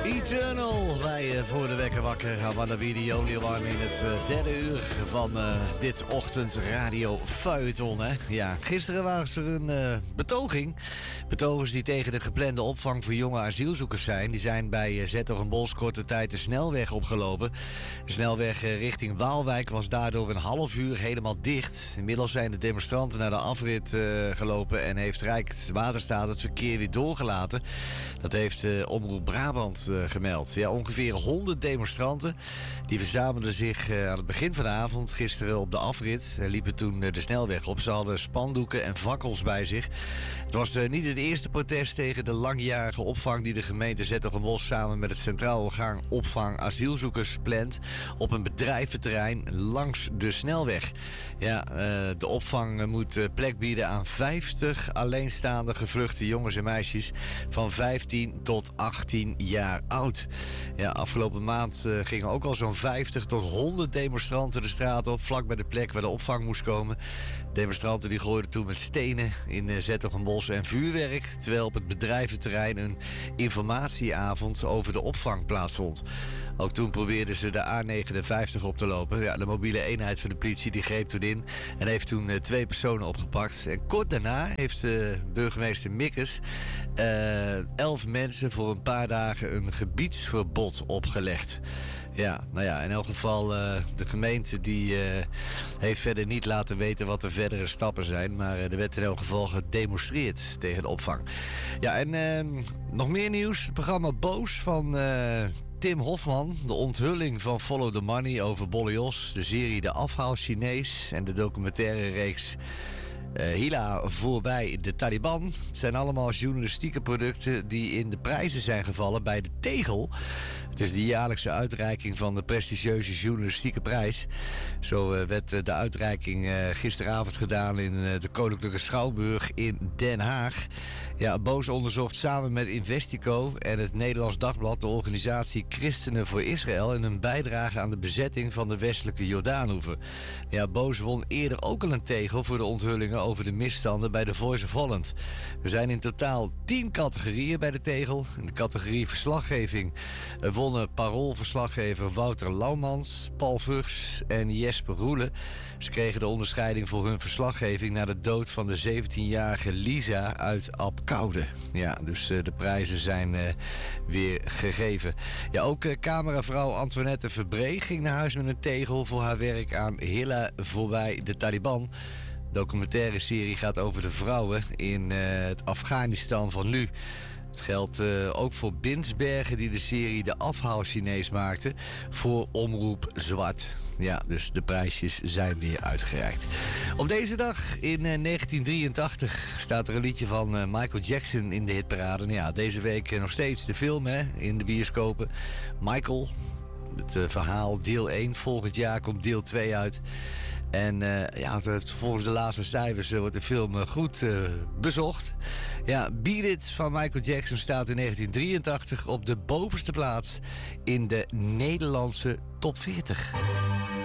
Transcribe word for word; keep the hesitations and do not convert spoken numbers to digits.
Eternal bij uh, Voor de Wekker Wakker. I wanna be the only one in het uh, derde uur van uh, dit ochtendradio feuilleton. Hè? Ja, gisteren was er een uh, betoging. Betogers die tegen de geplande opvang voor jonge asielzoekers zijn. Die zijn bij uh, Z'Hertogenbosch korte tijd de snelweg opgelopen. De snelweg uh, richting Waalwijk was daardoor een half uur helemaal dicht. Inmiddels zijn de demonstranten naar de afrit uh, gelopen en heeft Rijkswaterstaat het verkeer weer doorgelaten. Dat heeft uh, Omroep Brabant uh, gemeld. Ja, ongeveer honderd demonstranten die verzamelden zich uh, aan het begin van de avond gisteren op de afrit en liepen toen uh, de snelweg op. Ze hadden spandoeken en fakkels bij zich. Het was uh, niet het eerste protest tegen de langjarige opvang die de gemeente Z'Hertogenbosch samen met het Centraal Orgaan Opvang Asielzoekers plant op een bedrijventerrein langs de snelweg. Ja, uh, de opvang moet uh, plek bieden aan vijftig alleenstaande gevluchte jongens en meisjes van vijftien tot achttien jaar oud. Ja, afgelopen maand uh, gingen ook al zo'n vijftig tot honderd demonstranten de straat op, vlak bij de plek waar de opvang moest komen. Demonstranten die gooiden toen met stenen in uh, Z'Hertogenbosch en vuurwerk, terwijl op het bedrijventerrein een informatieavond over de opvang plaatsvond. Ook toen probeerden ze de A negenenvijftig op te lopen. Ja, de mobiele eenheid van de politie die greep toen in en heeft toen uh, twee personen opgepakt. En kort daarna heeft uh, burgemeester Mikkes uh, elf mensen voor een paar dagen een gebiedsverbod opgelegd. Ja, nou ja, in elk geval uh, de gemeente die uh, heeft verder niet laten weten wat de verdere stappen zijn. Maar uh, er werd in elk geval gedemonstreerd tegen de opvang. Ja, en uh, nog meer nieuws. Het programma Boos van Uh, Tim Hofman, de onthulling van Follow the Money over Bolle Jos, de serie De Afhaal Chinees en de documentaire reeks uh, Hila voorbij de Taliban. Het zijn allemaal journalistieke producten die in de prijzen zijn gevallen bij de Tegel. Het is de jaarlijkse uitreiking van de prestigieuze journalistieke prijs. Zo uh, werd uh, de uitreiking uh, gisteravond gedaan in uh, de Koninklijke Schouwburg in Den Haag. Ja, Boos onderzocht samen met Investico en het Nederlands Dagblad de organisatie Christenen voor Israël en hun bijdrage aan de bezetting van de westelijke Jordaanoever. Ja, Boos won eerder ook al een tegel voor de onthullingen over de misstanden bij The Voice of Holland. Er zijn in totaal tien categorieën bij de tegel. In de categorie verslaggeving uh, wonnen Parool-verslaggever Wouter Laumans, Paul Vugs en Jesper Roelen. Ze kregen de onderscheiding voor hun verslaggeving na de dood van de zeventienjarige Lisa uit Apkoude. Ja, dus uh, de prijzen zijn uh, weer gegeven. Ja, ook uh, cameravrouw Antoinette Verbree ging naar huis met een tegel voor haar werk aan Hilla voorbij de Taliban. De documentaire serie gaat over de vrouwen in uh, het Afghanistan van nu. Het geldt uh, ook voor Binsbergen die de serie De Afhaal Chinees maakte voor Omroep Zwart. Ja, dus de prijsjes zijn weer uitgereikt. Op deze dag in uh, negentien drieëntachtig staat er een liedje van uh, Michael Jackson in de hitparade. Nou ja, deze week uh, nog steeds de film hè, in de bioscopen. Michael, het uh, verhaal deel één. Volgend jaar komt deel twee uit. En uh, ja, het, volgens de laatste cijfers uh, wordt de film uh, goed uh, bezocht. Ja, Beat It van Michael Jackson staat in negentien drieëntachtig op de bovenste plaats in de Nederlandse top veertig.